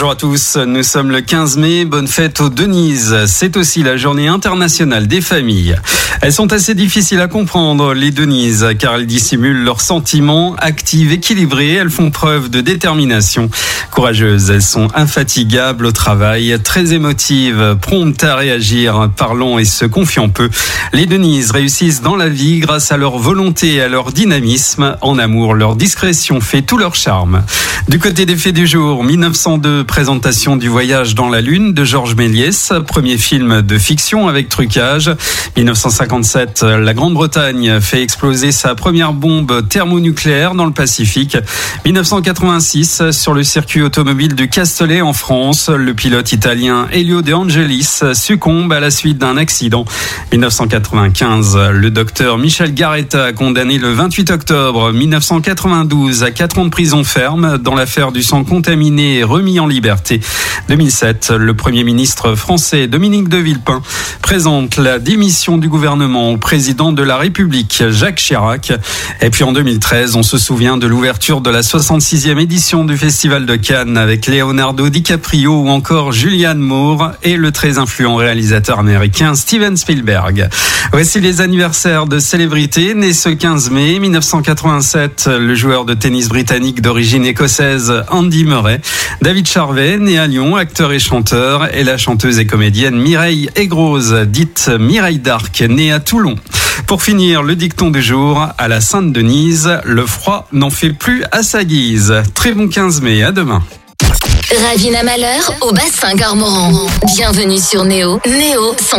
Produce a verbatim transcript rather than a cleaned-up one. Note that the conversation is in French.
Bonjour à tous, nous sommes le quinze mai, bonne fête aux Denises. C'est aussi la journée internationale des familles. Elles sont assez difficiles à comprendre, les Denises, car elles dissimulent leurs sentiments, actives, équilibrées, elles font preuve de détermination. Courageuses, elles sont infatigables au travail, très émotives, promptes à réagir, parlant et se confiant peu. Les Denises réussissent dans la vie grâce à leur volonté et à leur dynamisme. En amour, leur discrétion fait tout leur charme. Du côté des faits du jour, mille neuf cent deux, présentation du Voyage dans la Lune de Georges Méliès, premier film de fiction avec trucage. mille neuf cent cinquante-sept, la Grande-Bretagne fait exploser sa première bombe thermonucléaire dans le Pacifique. mille neuf cent quatre-vingt-six, sur le circuit automobile du Castellet en France, le pilote italien Elio De Angelis succombe à la suite d'un accident. mille neuf cent quatre-vingt-quinze, le docteur Michel Garetta, condamné le vingt-huit octobre mille neuf cent quatre-vingt-douze à quatre ans de prison ferme dans l'affaire du sang contaminé et remis en liberté. deux mille sept, le Premier ministre français Dominique de Villepin présente la démission du gouvernement au président de la République, Jacques Chirac. Et puis en deux mille treize, on se souvient de l'ouverture de la soixante-sixième édition du Festival de Cannes avec Leonardo DiCaprio ou encore Julianne Moore et le très influent réalisateur américain Steven Spielberg. Voici les anniversaires de célébrités nés ce quinze mai mille neuf cent quatre-vingt-sept, le joueur de tennis britannique d'origine écossaise Andy Murray, David Charvet, né à Lyon, acteur et chanteur, et la chanteuse et comédienne Mireille Aigrose, dite Mireille d'Arc, née à Toulon. Pour finir, le dicton du jour, à la Sainte-Denise, le froid n'en fait plus à sa guise. Très bon quinze mai, à demain. Ravina Malheur au bassin Garmoran. Bienvenue sur Néo. Néo